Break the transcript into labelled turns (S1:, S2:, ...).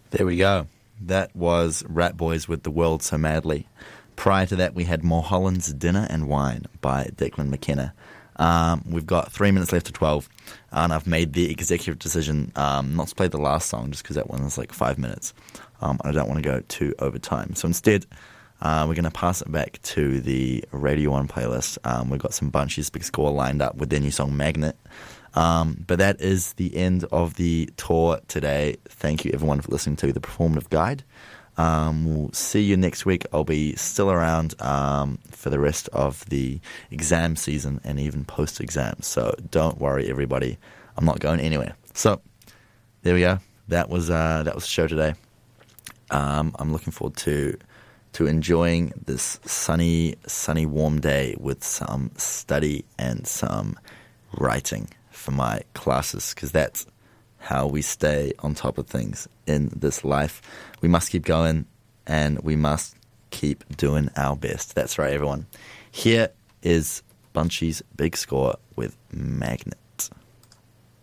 S1: There we go. That was Rat Boys with The World So Madly. Prior to that, we had Mulholland's Dinner and Wine by Declan McKenna. We've got 3 minutes left to 12, and I've made the executive decision not to play the last song just because that one is like 5 minutes. I don't want to go too over time. So instead, we're going to pass it back to the Radio 1 playlist. We've got some Bunchy's Big Score lined up with their new song Magnet. But that is the end of the tour today. Thank you everyone for listening to the Performative Guide. We'll see you next week. I'll be still around for the rest of the exam season and even post-exam. So don't worry, everybody. I'm not going anywhere. So there we go. That was the show today. I'm looking forward to enjoying this sunny, warm day with some study and some writing for my classes, because that's how we stay on top of things in this life. We must keep going and we must keep doing our best. That's right, everyone. Here is Bunchy's Big Score with Magnet.